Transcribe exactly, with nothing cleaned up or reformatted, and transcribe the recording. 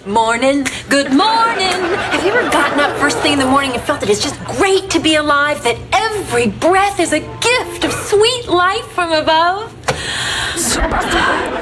morning, good morning. Have you ever gotten up first thing in the morning and felt that it's just great to be alive, that every breath is a gift of sweet life from above?